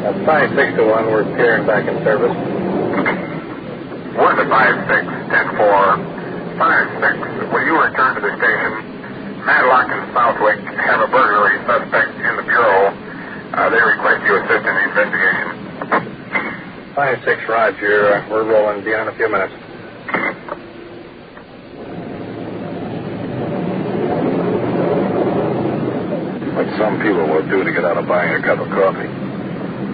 5-6-1, we're clearing back in service. 1 to 5-6, 10-4, 5-6. Will you return to the station? Matlock and Southwick have a burglary suspect in the bureau. They request you assist in the investigation. 5-6, Roger. We're rolling. Be on in a few minutes. What some people will do to get out of buying a cup of coffee.